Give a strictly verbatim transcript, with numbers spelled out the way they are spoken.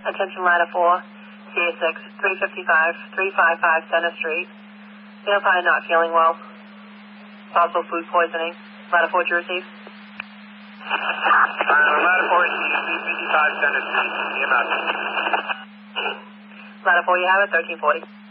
Attention ladder four, C S X three fifty-five, three fifty-five Center Street. Identified not feeling well. Possible food poisoning. Ladder four, do you receive? Uh, ladder four, three fifty-five Center Street. E M S. Ladder four, you have it, thirteen forty.